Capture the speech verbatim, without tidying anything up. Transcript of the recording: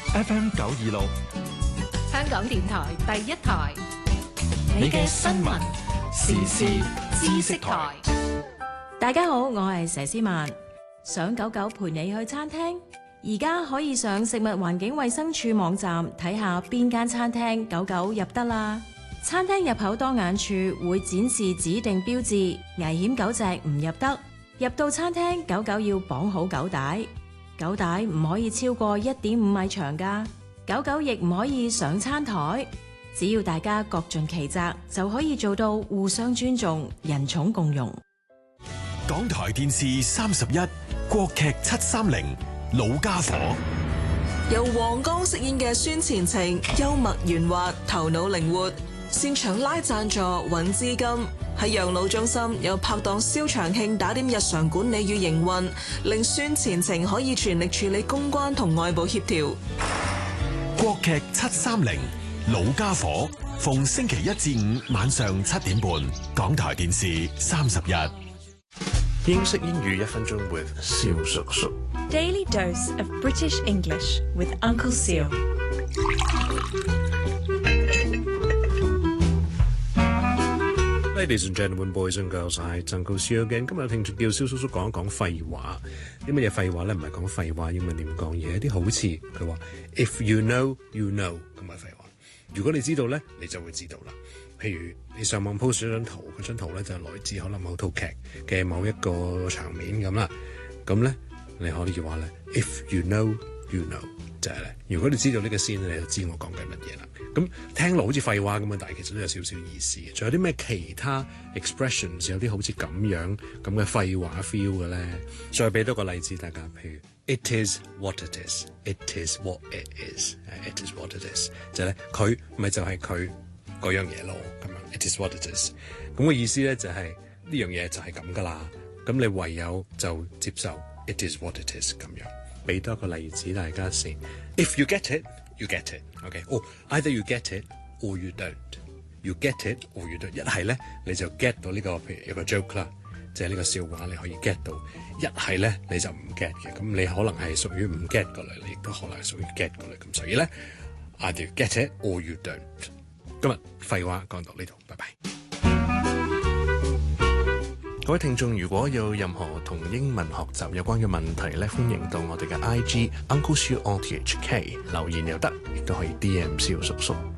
F M 九二六， 香港電台第一台， 你嘅新聞時事知識台。 大家好，我係佘詩曼。想狗狗陪你去餐廳，而家可以上食物環境衛生署網站睇下邊間餐廳狗狗入得啦。餐廳入口當眼處會展示指定標誌，危險狗隻唔入得。入到餐廳，狗狗要綁好狗帶，狗帶唔可以超過一點五米長㗎。狗狗亦唔可以上餐台。只要大家各盡其責，就可以做到互相尊重、人寵共融。 港台電視三十一，國劇七三零，老家伙。 由黃剛飾演嘅孫前程，幽默圓滑，頭腦靈活，擅長拉贊助、揾資金。喺養老中心有拍檔蕭長慶打點日常管理與營運，令孫前程可以全力處理公關同外部協調。 國劇七三零，老家伙，逢星期一至五晚上七點半，港台電視三十一。 英式英語一分鐘 with 蕭叔叔。 Daily dose of British English with Uncle Seal. Ladies and gentlemen, boys and girls, I Uncle Seal again. 今日聽住叫蕭叔叔講一講廢話。啲乜嘢廢話咧？唔係講廢話，英文點講嘢？啲好似佢話 ，If you know, you know 咁嘅廢話。如果你知道咧，你就會知道啦。譬如你上網 post 咗張圖，嗰張圖咧就係來自可能某套劇嘅某一個場面咁啦。咁咧你可以話咧 ，If you know, you know 就係咧。如果你知道呢個先，你就知我講緊乜嘢啦。咁聽落好似廢話咁樣，但係其實都有少少意思嘅。仲有啲咩其他 expressions 有啲好似咁樣咁嘅廢話 feel 嘅咧？再俾多個例子大家，譬如 It is what it is, it is what it is, it is what it is 就係咧佢咪就係佢嗰樣嘢咯咁樣。It is what it is 咁嘅意思咧就係呢樣嘢就係咁噶啦。咁你唯有就接受 It is what it is 咁樣。俾多個例子大家先。If you get it, you get it. OK， 哦、oh, ，either you get it or you don't. You get it or you don't. 一係咧你就 get 到呢、這個，譬如有個 joke 啦，即係呢個笑話你可以 get 到。一係咧你就唔 get 嘅，咁你可能係屬於唔 get 嗰類，你亦都可能係屬於 get 嗰類。咁所以咧 ，either you get it or you don't。今日廢話講到呢度，拜拜。各位聽眾，如果有任何同英文學習有關嘅問題咧，歡迎到我哋嘅 I G Uncle Siu on T H K 留言又得，亦都可以 D M 蕭叔叔。